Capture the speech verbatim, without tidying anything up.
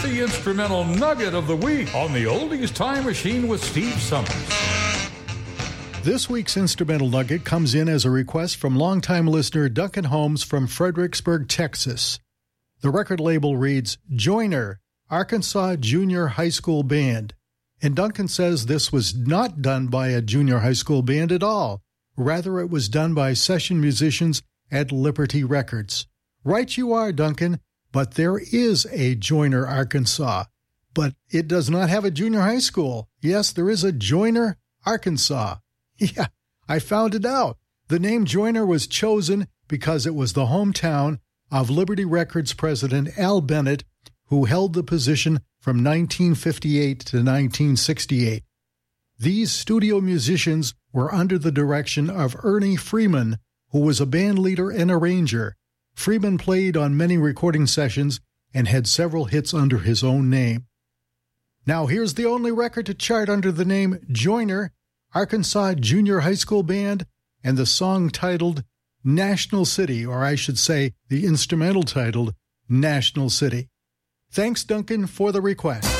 the instrumental nugget of the week on the Oldies Time Machine with Steve Summers. This week's instrumental nugget comes in as a request from longtime listener Duncan Holmes from Fredericksburg, Texas. The record label reads, Joyner, Arkansas Junior High School Band. And Duncan says this was not done by a junior high school band at all. Rather, it was done by session musicians at Liberty Records. Right you are, Duncan, but there is a Joyner, Arkansas. But it does not have a junior high school. Yes, there is a Joyner, Arkansas. Yeah, I found it out. The name Joyner was chosen because it was the hometown of Liberty Records president Al Bennett, who held the position from nineteen fifty-eight to nineteen sixty-eight. These studio musicians were under the direction of Ernie Freeman, who was a band leader and arranger. Freeman played on many recording sessions and had several hits under his own name. Now here's the only record to chart under the name Joyner, Arkansas Junior High School Band, and the song titled National City, or I should say the instrumental titled National City. Thanks, Duncan, for the request.